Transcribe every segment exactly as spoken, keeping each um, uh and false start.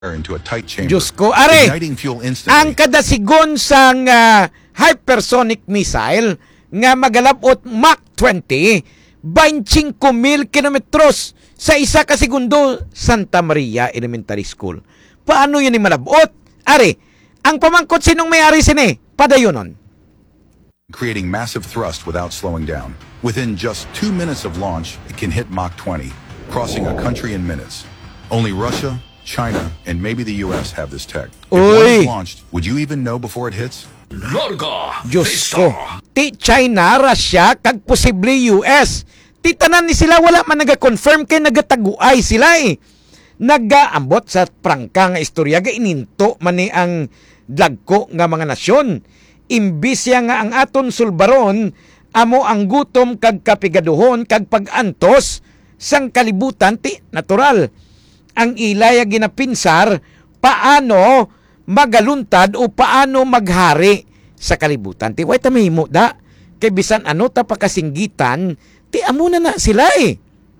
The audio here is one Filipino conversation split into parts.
into a tight chamber, Diyos ko, are, igniting fuel instantly. ang kadasigon sang uh, hypersonic missile nga magalabot Mach twenty, twenty-five mil kilometros sa isa ka segundo, Santa Maria Elementary School. Paano yun malabot? Are, ang pamangkot sinong may-ari sini? Padayonon. Creating massive thrust without slowing down. Within just two minutes of launch, it can hit Mach twenty, crossing a country in minutes. Only Russia, China, and maybe the U S have this tech. If one Uy. is launched, would you even know before it hits? Larga Diyos Vista. ko. Ti China, Russia, kag posible U S. Ti tanan ni sila, wala man naga-confirm kay nagataguay sila eh. Nagaambot sa prangka nga istorya, ga ininto man ni ang dagko nga mga nasyon. Imbisya nga ang aton sulbaron, amo ang gutom kag kapigaduhon kag pag-antos sang kalibutan, ti natural. Ang ilaya ginapinsar, paano magaluntad o paano maghari sa kalibutan. Ti way ta mahimo da, kay bisan ano ta pakasinggitan, ti amo na na sila eh.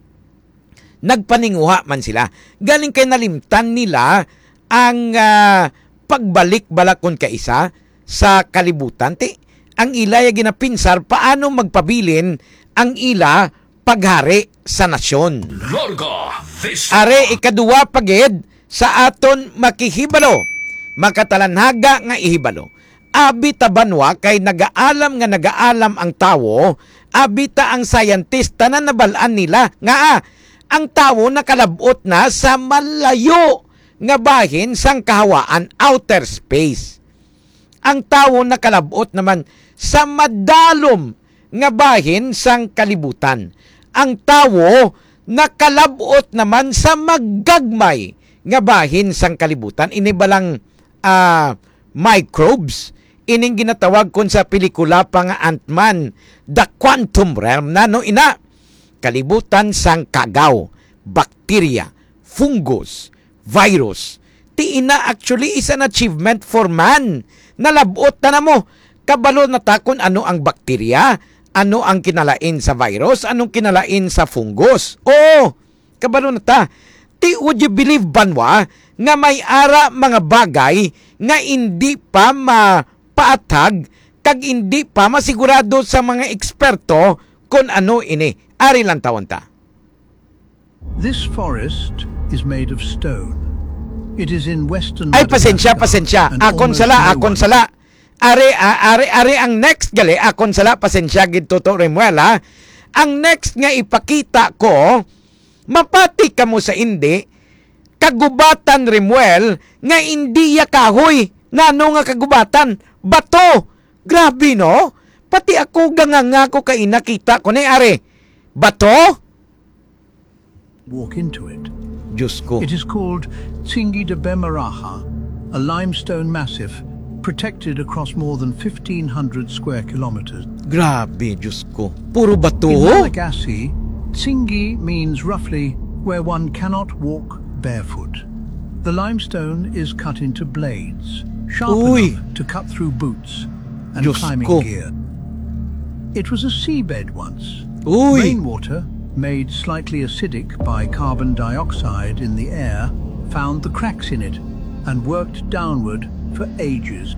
Nagpaninguha man sila. Galing kay nalimtan nila ang uh, pagbalik balakon kaisa sa kalibutan. Ti ang ilaya ginapinsar, paano magpabilin ang ila paghari sa nasyon. Larga Vista. Are ikaduwa pagid sa aton makihibalo, makatalanhaga nga ihibalo. Abi ta banwa kay nagaalam nga nagaalam ang tawo, abi ta ang scientist tanan nabalaan nila nga ah, ang tawo nakalabot na sa malayo nga bahin sang kahawaan, outer space. Ang tawo nakalabot naman sa madalom nga bahin sang kalibutan. Ang tawo nakalabot naman sa maggagmay nga bahin sang kalibutan. Ini balang uh, microbes. Ining ginatawag kon sa pelikula pa nga Ant-Man, The Quantum Realm na no ina. Kalibutan sang kagaw, bakterya, fungus, virus. Ti ina actually is an achievement for man. Nalabot na na mo. Kabalo na takon ano ang bakterya, ano ang kinalain sa virus, anong kinalain sa fungus. Oo, kabalo na ta. Ti would you believe banwa nga may ara mga bagay nga hindi pa mapaatag kag hindi pa masigurado sa mga eksperto kung ano ini. Ari lang tawon ta. This forest is made of stone. It is in western Ay pasensya, pasensya. Akon sala, akon sala. Are, are, are ang next gali, akon sala, pasensya gid Toto Remuel ha. Ang next nga ipakita ko, mapati ka mo sa indi, kagubatan Remuel, nga hindi ya kahoy, nano nga kagubatan, bato. Grabe no? Pati ako ganganga ko kay nakita ko ni are, bato? Walk into it. Diyos ko. It is called Tsingy de Bemaraha, a limestone massif protected across more than fifteen hundred square kilometers. Grabe, Diyos ko. Puro bato? In Malagasy, Tsingy means roughly where one cannot walk barefoot. The limestone is cut into blades, sharp Uy. enough to cut through boots and Diyos climbing ko. gear. It was a seabed once. Uy. Rainwater, made slightly acidic by carbon dioxide in the air, found the cracks in it and worked downward for ages.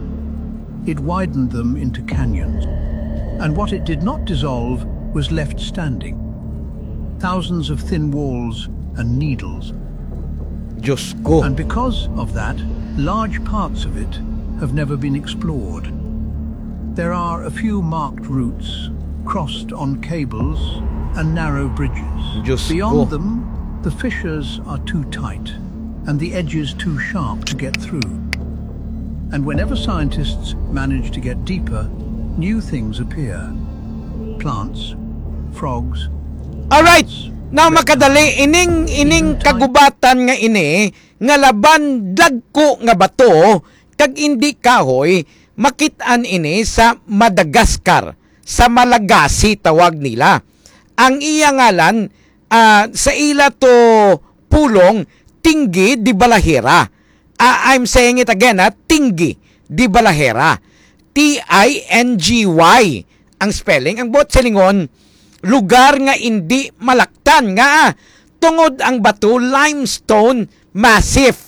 It widened them into canyons, and what it did not dissolve was left standing. Thousands of thin walls and needles. Diyos ko. And because of that, large parts of it have never been explored. There are a few marked routes, crossed on cables and narrow bridges. Diyos Beyond ko. them, the fissures are too tight and the edges too sharp to get through. And whenever scientists manage to get deeper, new things appear. Plants, frogs. Alright, now makadali, ining ining kagubatan nga ini, nga laban dagko nga bato, kag indi kahoy, makitaan ini sa Madagascar, sa Malagasy tawag nila. Ang iya ngalan, uh, sa ila to pulong, Tinggi di Balahera. Uh, I'm saying it again, ha? Tinggi di Balahera. T I N G Y ang spelling. Ang bot silingon, lugar nga hindi malaktan nga tungod ang bato limestone massive.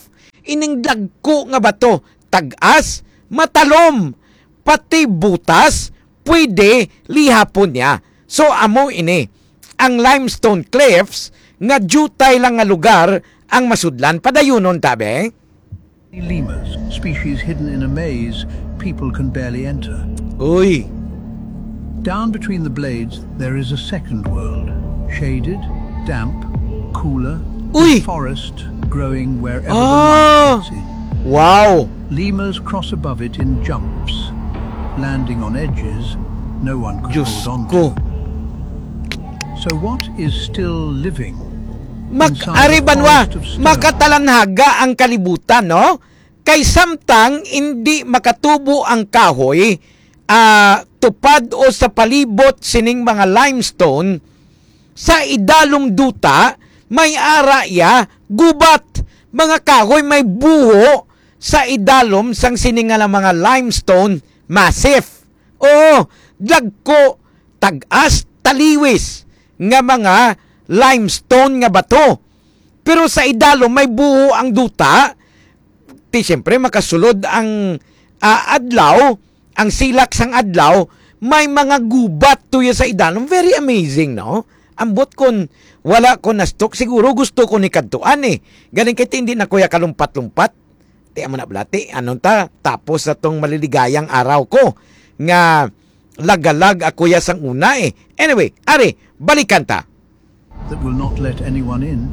ining dagko nga bato, tagas, matalom, pati butas, pwede lihapon niya. So amo ini, ang limestone cliffs nga jutay lang nga lugar ang masudlan padayunon tabi. Lemurs, species hidden in a maze people can barely enter. Uy, Down between the blades there is a second world, shaded, damp, cooler, Uy! with forest growing wherever Ah! the light gets in. wow. Lemurs cross above it in jumps, landing on edges no one could Diyos hold on ko. to. So what is still living? Mag-ari banwa, makatalanhaga ang kalibutan, no? Kay samtang hindi makatubo ang kahoy, ah, tupad o sa palibot sining mga limestone, sa idalom duta, may ara ya, gubat, mga kahoy may buho sa idalom sang sining nga mga limestone massive. O, dagko, tagas, taliwis, nga mga limestone nga bato. Pero sa idalom may buho ang duta, ti siyempre makasulod ang uh, adlaw, ang silak sang adlaw, may mga gubat tuya sa idalom. Very amazing, no? Ambot kon wala ko na stock, siguro gusto ko ni kadtuan eh. Galing kay hindi na kuya kalumpat-lumpat. Ti amo na blati, anong ta? Tapos na tong maliligayang araw ko nga lagalag ako ya sang una eh. Anyway, ari, balikan ta. That will not let anyone in.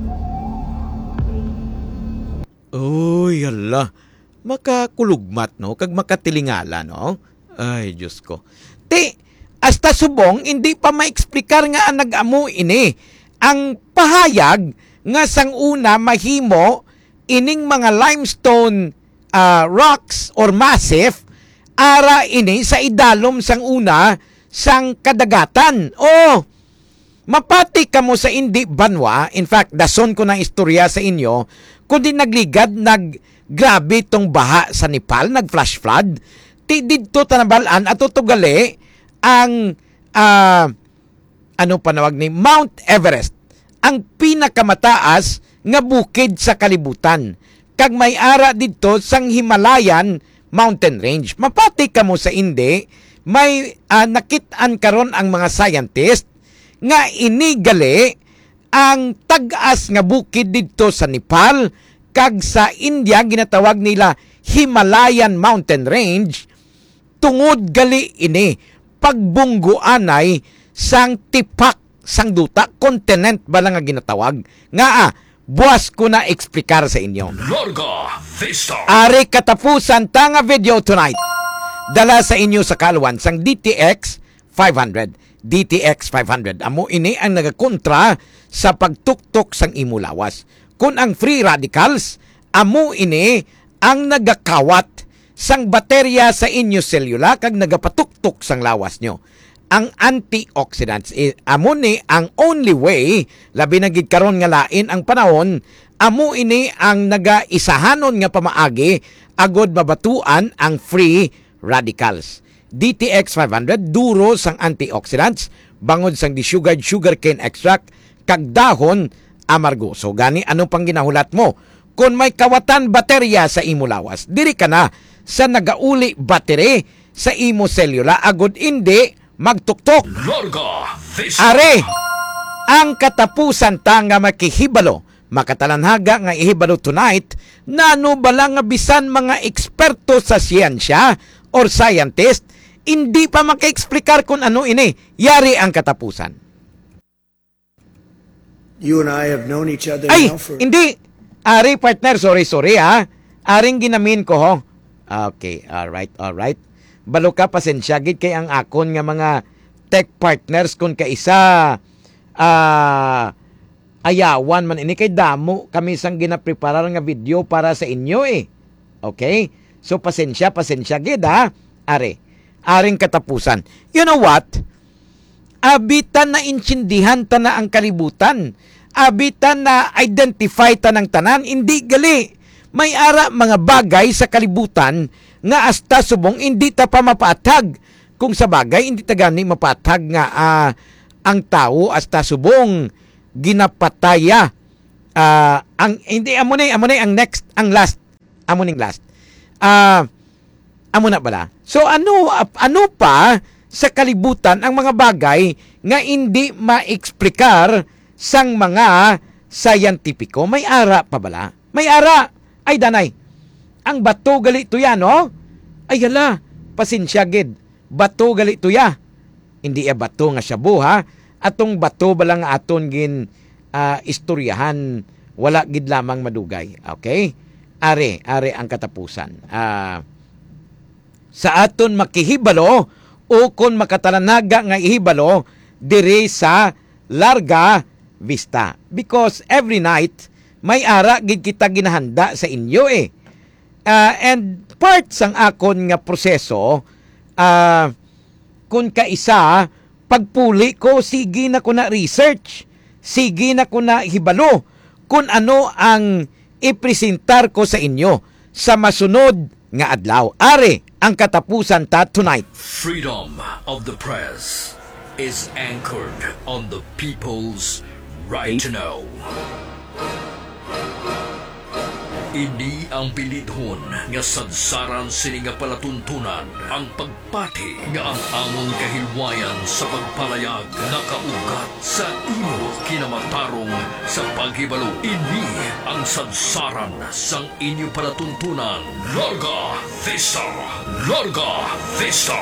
Uy, ala. Makakulugmat, no? Kag makatilingala, no? Ay, Diyos ko. Ti, hasta subong, hindi pa maeksplikar nga ang nag-amo ini. Ang pahayag nga sang una mahimo ining mga limestone uh, rocks or massive, ara ini sa idalom sang una sang kadagatan. Oh, mapati ka mo sa indi banwa. In fact, dason ko ng istorya sa inyo, kundi nagligad, nag grabe tong baha sa Nepal, nag flash flood. Ti didto tanabalan at tutugali ang uh, ano panawag ni Mount Everest, ang pinakamataas nga bukid sa kalibutan. Kag may ara didto sang Himalayan mountain range. Mapati ka mo sa indi, may uh, nakit-an karon ang mga scientist nga inigali ang tag-as nga bukid didto sa Nepal kag sa India ginatawag nila Himalayan mountain range tungod gali ini pagbungguanay sang tipak sang duta continent ba lang nga ginatawag nga ah, buwas ko na eksplikar sa inyo. Larga Vista. Ari katapusan ta nga video tonight. Dala sa inyo sa kaluan sang D T X five hundred. D T X five hundred. Amo ini ang nagakontra sa pagtuktok sang imo lawas. Kung ang free radicals, amo ini ang nagakawat sang baterya sa inyo selula kag nagapatuktok sang lawas nyo. Ang antioxidants, eh, amo ni ang only way, labi na gid karon nga lain ang panahon, amo ini ang nagaisahanon nga pamaagi agod mabatuan ang free radicals. D T X five hundred, duro sang antioxidants, bangod sang disugared sugarcane extract, kag dahon amargo. So gani, ano pang ginahulat mo? Kung may kawatan baterya sa imo lawas, diri ka na sa nagauli battery sa imo selula, agod hindi magtuktok. Larga Vista. Are, ang katapusan ta nga makihibalo, makatalanhaga nga ihibalo tonight, nano bala nga bisan mga eksperto sa siyensya or scientist, hindi pa maka-eksplikar kung ano ini, yari ang katapusan. You and I have known each other Ay, now for... hindi. Ari, partner, sorry, sorry ha. Aring ginamin ko ho. Okay, alright, alright. Balo ka, pasensya, gid kay ang akon nga mga tech partners kung kaisa uh, ayawan man ini kay damo kami sang ginapreparar nga video para sa inyo eh. Okay? So pasensya, pasensya gid ha. Are, aring katapusan. You know what? Abitan na insindihan ta na ang kalibutan. Abitan na identify ta ng tanan. Hindi gali. May ara mga bagay sa kalibutan nga hasta subong hindi ta pa mapatag. Kung sa bagay, hindi ta gani mapatag nga uh, ang tao hasta subong ginapataya. Uh, ang hindi amo na amo na ang next ang last amo ning last. Ah, amo na bala. So ano ano pa sa kalibutan ang mga bagay nga hindi maeksplikar sang mga scientifico? May ara pa bala? May ara. Ay danay. Ang bato gali tuya, no? Ay hala, pasensya gid. Bato gali tuya. Hindi ya bato nga shabu ha. Atong bato bala nga aton gin uh, istoryahan, wala gid lamang madugay. Okay? Are, are ang katapusan. Ah, uh, sa aton makihibalo o kung makatalanaga nga ihibalo diri sa Larga Vista. Because every night may ara gid kita ginahanda sa inyo eh. Uh, and part sang akon nga proseso, uh, kung kaisa, pagpuli ko, sige na ko na research, sige na ko na hibalo kung ano ang ipresentar ko sa inyo sa masunod nga adlaw. Are ang katapusan ta tonight. Freedom of the press is anchored on the people's right to know. Ini ang bilidhon nga sadsaran sini nga palatuntunan, ang pagpati nga ang among kahilwayan sa pagpalayag nakaugat sa imo kinamatarong sa paghibalo. Ini ang sadsaran sang inyo palatuntunan. Larga Vista! Larga Vista!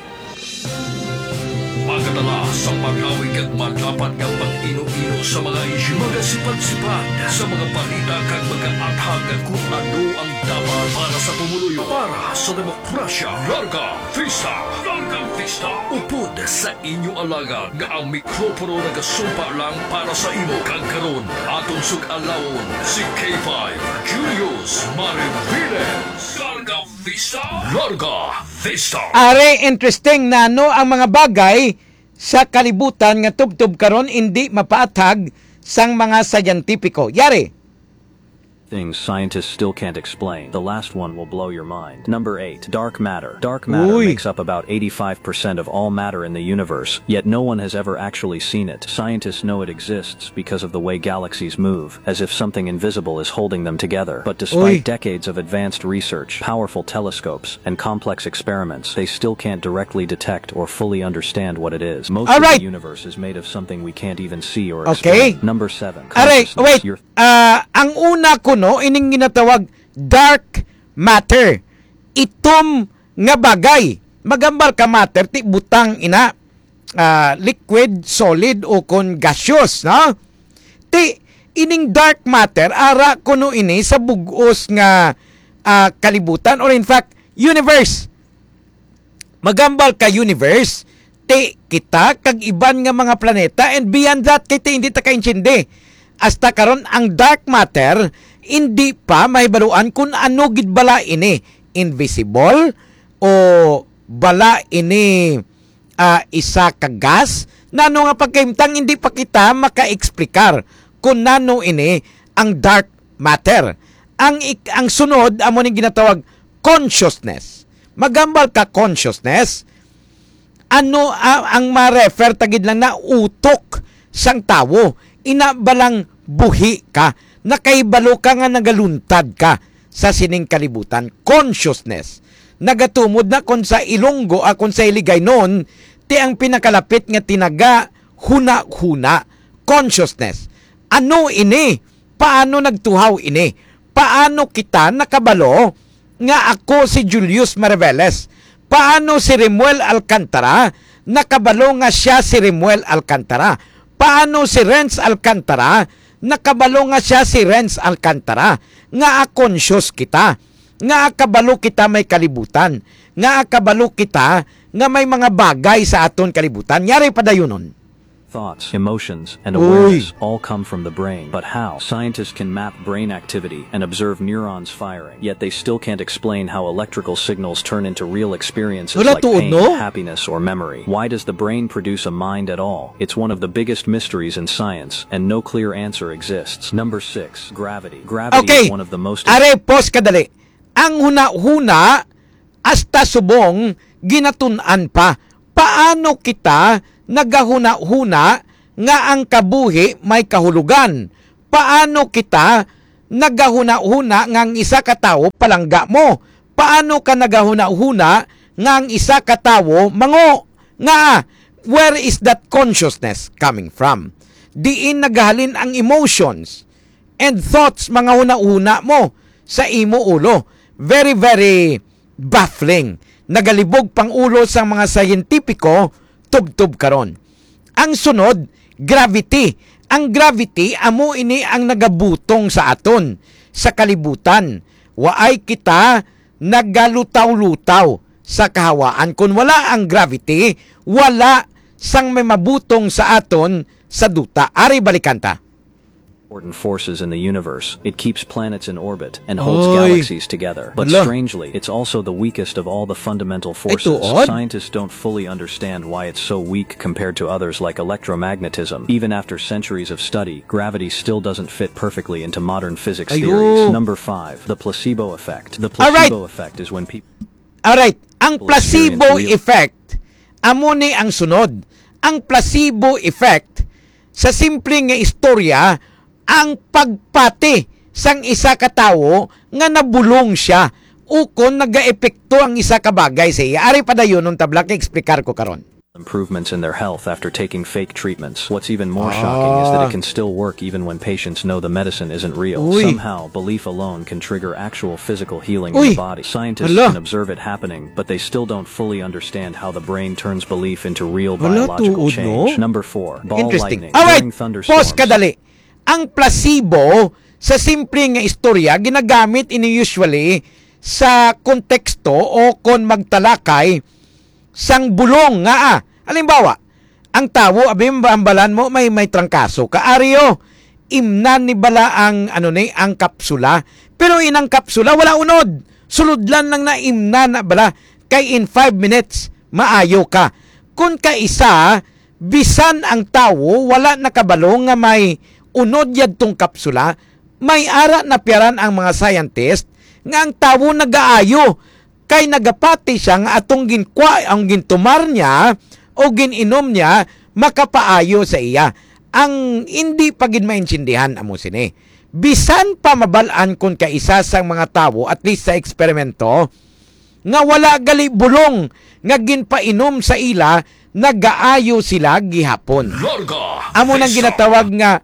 Magadala sa maghawig at maglapat ng pang-ino-ino sa mga isyu, mga sipat-sipat sa mga balita kag mag-aathag kung ano ang dapat para sa pumuluyo, para sa demokrasya. Larga Vista! Larga Vista! Upod sa inyo alaga nga ang mikropono nagasumpa lang para sa imo kag karon aton sug-alawon si K five Julius Mariviles. Larga Vista! Larga Vista! Are, interesting na no ang mga bagay sa kalibutan nga tubtub karon hindi mapaatag sang mga scientifico. Yari. Things scientists still can't explain. The last one will blow your mind. Number eight, dark matter. Dark matter Uy. makes up about eighty-five percent of all matter in the universe, yet no one has ever actually seen it. Scientists know it exists because of the way galaxies move, as if something invisible is holding them together. But Uy. despite decades of advanced research, powerful telescopes, and complex experiments, they still can't directly detect or fully understand what it is. Most All of right. the universe is made of something we can't even see or Okay. explain. Number seven, Are, consciousness. wait. Your Ah, ang una ko no, ining ginatawag dark matter. Itom nga bagay. Magambal ka matter, ti butang ina. Ah, liquid, solid, o kon gaseous, no? Ti, ining dark matter, ara ko no ini sa bugos nga ah, kalibutan, or in fact, universe. Magambal ka universe, ti kita, kag iban nga mga planeta, and beyond that, kita hindi ta kaintindi. Hasta karon ang dark matter, hindi pa may baluan kung ano gid bala ini. Invisible o bala ini uh, isa ka gas. Nano nga pagkaimtang hindi pa kita maka-eksplikar kung nano ini ang dark matter. Ang, ang sunod, amo ning ginatawag consciousness. Magambal ka consciousness, ano uh, ang ma-refer tagid lang na utok sang tawo. Ina balang buhi ka, nakaibalo ka nga nagaluntad ka sa sining kalibutan. Consciousness. Nagatumod na kung sa Ilonggo, ah, kung sa Iligay noon, ti ang pinakalapit nga tinaga, huna-huna. Consciousness. Ano ini? Paano nagtuhaw ini? Paano kita nakabalo nga ako si Julius Mariviles? Paano si Remuel Alcantara nakabalo nga siya si Remuel Alcantara? Paano si Renz Alcantara nakabalo nga siya si Renz Alcantara? Nga conscious kita, nga kabalo kita may kalibutan, nga kabalo kita nga may mga bagay sa aton kalibutan. Yari padayunon. thoughts, emotions, and Uy. awareness all come from the brain. But how? Scientists can map brain activity and observe neurons firing, yet they still can't explain how electrical signals turn into real experiences Wala like tuod, pain, no? happiness, or memory. Why does the brain produce a mind at all? It's one of the biggest mysteries in science, and no clear answer exists. Number six, gravity. Gravity Okay. is one of the most... Are, pos kadali. Ang huna-huna, hasta subong, ginatunan pa. Paano kita nagahuna-huna nga ang kabuhi may kahulugan? Paano kita nagahuna-huna ngang isa ka tawo palangga mo? Paano ka nagahuna-huna ngang isa ka tawo mango? Nga, where is that consciousness coming from? Diin nagahalin ang emotions and thoughts mga huna-huna mo sa imo ulo. Very, very baffling. Nagalibog pang ulo sa mga scientifico, tub-tub karon. Ang sunod, gravity. Ang gravity, amo ini ang nagabutong sa aton, sa kalibutan. Waay kita nagalutaw-lutaw sa kahawaan. Kung wala ang gravity, wala sang may mabutong sa aton sa duta. Ari balikanta. Important forces in the universe. It keeps planets in orbit and holds Oy. galaxies together. But Hala. strangely, it's also the weakest of all the fundamental forces. Ito, odd. Scientists don't fully understand why it's so weak compared to others like electromagnetism. Even after centuries of study, gravity still doesn't fit perfectly into modern physics Ayo. theories. Number five, the placebo effect. The Alright. placebo effect is when people... Alright, ang People placebo experience real- effect, amo ni ang sunod. Ang placebo effect, sa simpleng nga istorya, ang pagpati sang isa ka tawo nga nabulong siya ukon nagaepekto ang isa ka bagay sa iya. Ari padayon nung tabla kay explicar ko karon. improvements in their health after taking fake treatments. What's even more shocking is that it can still work even when patients know the medicine isn't real. Uy. Somehow, belief alone can trigger actual physical healing Uy. in the body. Scientists Hala. can observe it happening, but they still don't fully understand how the brain turns belief into real Hala, biological tuod, no? change. Number four, ball Interesting. lightning. Alright, During thunderstorms. pause kadali. Ang placebo sa simpleng nga istorya ginagamit ini usually sa konteksto o kon magtalakay sang bulong nga ah. Halimbawa, ang tawo abim ambalan mo may may trangkaso kaaryo imnan ni bala ang ano ni ang kapsula pero inang kapsula wala unod suludlan lang na imnan na bala kay in five minutes maayo ka kun ka isa bisan ang tawo wala nakabalo nga may unod yad tong kapsula may ara na piaran ang mga scientist nga ang tawo nagaayo kay nagapati siya nga atong ginkwa ang gintumar niya o gininom niya makapaayo sa iya. Ang hindi pagin maintindihan amo sini. Bisan pa mabalaan kun kaisa sang mga tawo at least sa eksperimento nga wala gali bulong nga ginpainom sa ila nagaayo sila gihapon. Larga! Amo nang ginatawag nga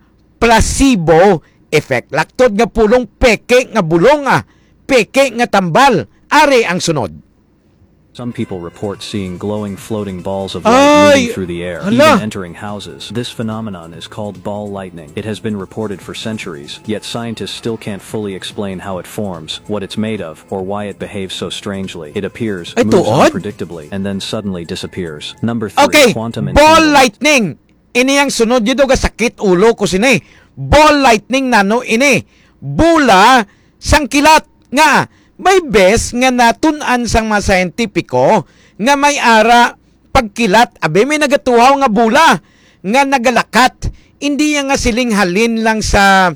placebo effect. Laktod nga pulong peke nga bulong ah. Peke nga tambal. Are ang sunod. Some people report seeing glowing floating balls of Ay, light moving through the air, hala. even entering houses. This phenomenon is called ball lightning. It has been reported for centuries, yet scientists still can't fully explain how it forms, what it's made of, or why it behaves so strangely. It appears, Ay, moves tuod? unpredictably, and then suddenly disappears. Number three, Okay, quantum ball entanglement. lightning. Ini ang sunod yun ga sakit ulo ko sini. Ball lightning nano ini. Bula sang kilat nga. May bes nga natun-an sang mga scientifico nga may ara pagkilat. Abe may nagatuhaw nga bula nga nagalakat. Hindi nga siling halin lang sa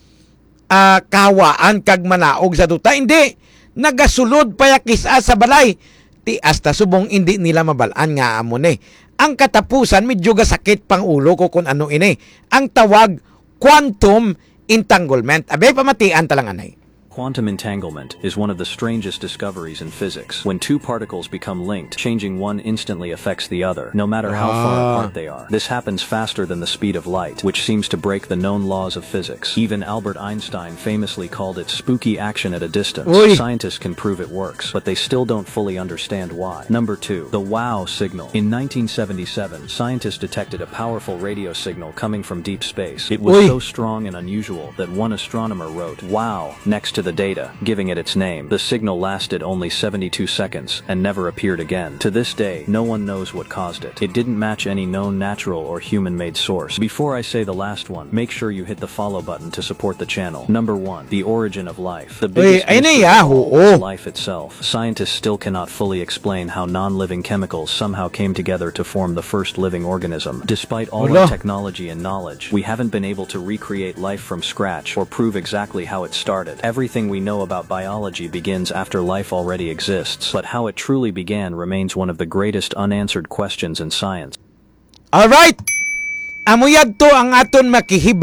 uh, kawaan kag manaog sa duta. Hindi. Nagasulod payakisa sa balay. Ti hasta subong hindi nila mabalaan nga amo ni. Ang katapusan medyo ga sakit pang ulo ko kung ano ini. Ang tawag quantum entanglement. Abe pamatian talang anay. Quantum entanglement is one of the strangest discoveries in physics. When two particles become linked, changing one instantly affects the other, no matter how far apart they are. This happens faster than the speed of light, which seems to break the known laws of physics. Even Albert Einstein famously called it spooky action at a distance. Uy. Scientists can prove it works, but they still don't fully understand why. Number two, the WOW signal. In nineteen seventy-seven, scientists detected a powerful radio signal coming from deep space. It was Uy. so strong and unusual that one astronomer wrote, "Wow," next to the data, giving it its name. The signal lasted only seventy-two seconds and never appeared again. To this day, no one knows what caused it. It didn't match any known natural or human-made source. Before I say the last one, make sure you hit the follow button to support the channel. Number one, the origin of life. The Uy, biggest ay na mystery of yahu, all is oh. life itself. Scientists still cannot fully explain how non-living chemicals somehow came together to form the first living organism. Despite all Hala. our technology and knowledge, we haven't been able to recreate life from scratch or prove exactly how it started. Everything we know about biology begins after life already exists, but how it truly began remains one of the greatest unanswered questions in science. Alright! Amuyad to ang aton makihibalo.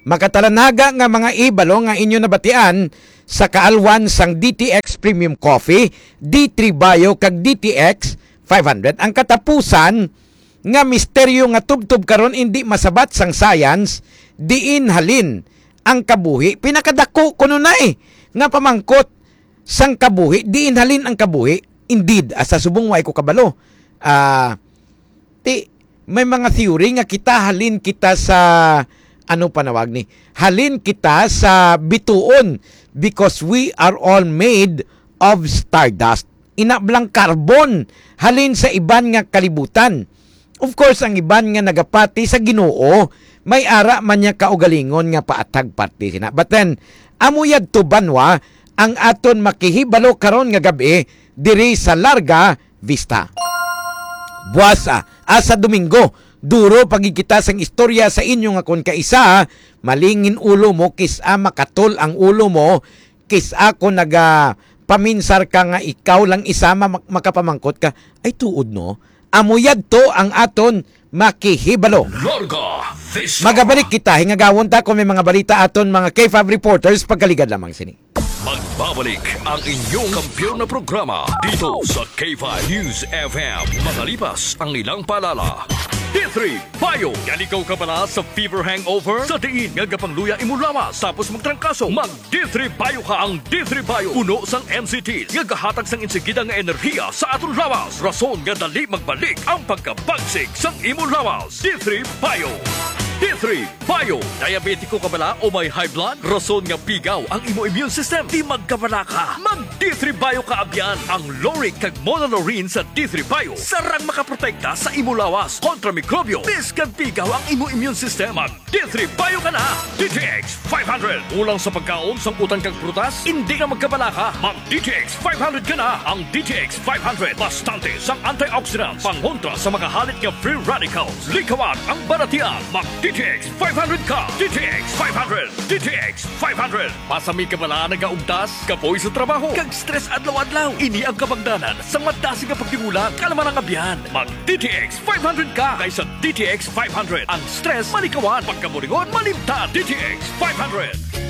Makatalanaga nga mga ibalo nga inyo nabatian sa kaalwan sang D T X Premium Coffee, D three Bio kag D T X five hundred. Ang katapusan nga misteryo nga tubtub karon hindi masabat sang science, diin halin ang kabuhi. Pinakadako kuno na eh nga pamangkot sang kabuhi, diin halin ang kabuhi. Indeed, asa subong way ko kabalo. Ah, uh, ti may mga theory nga kita halin kita sa ano panawag ni? Halin kita sa bituon because we are all made of stardust. Inablang carbon halin sa iban nga kalibutan. Of course, ang iban nga nagapati sa Ginoo, may ara man niya kaugalingon nga paatag party sina. But then, amuyad to banwa ang aton makihibalo karon nga gabi diri sa Larga Vista. Buwasa, asa Domingo, duro pagikita sang istorya sa inyo nga kon kaisa, malingin ulo mo, kisa makatol ang ulo mo, kisa ko naga paminsar ka nga ikaw lang isa makapamangkot ka, ay tuod no? Amuyad to ang aton makihibalo. Larga Vista. Magabalik kita, hingagawon ta kung may mga balita aton mga K five reporters, pagkaligad lamang sini. Magbabalik ang inyong kampiyon na programa dito sa K five News F M. Makalipas ang ilang palala. D three Bio. Yan ikaw ka pala sa fever hangover? Sa diin nga gapangluya imulawas tapos magtrangkaso. Mag D three Bio ka. Ang D three Bio puno sang N C T nga gahatag sang insigida nga enerhiya sa aton lawas. Rason nga dali magbalik ang pagkabagsig sang imulawas. D three Bio. D three Bio. Diabetiko ka bala o may high blood? Rason nga pigaw ang imo immune system. Di magkabala ka. Mag D three Bio ka abyan. Ang Loric kag Monolaurin sa D three Bio sarang makaprotekta sa imo lawas kontra mikrobyo. Bis kag pigaw ang imo immune system. Mag D three Bio ka na. D T X five hundred. Ulang sa pagkaon, sangkutan kag prutas, hindi na magkabala ka. Mag D T X five hundred ka na. Ang D T X five hundred bastante sang antioxidants, pangontra sa mga halit nga free radicals. Likawan ang baratian. Mag D T X five hundred ka. D T X five hundred. D T X five hundred. Pasami ka bala nagaugtas, kapoy sa trabaho, kag stress adlaw-adlaw. Ini ang kabangdanan sa madasi nga pagtingulang kalaman ang abyan. Mag D T X five hundred ka kaysa D T X five hundred. Ang stress malikawan, pagkaburingon malimtan. D T X five hundred.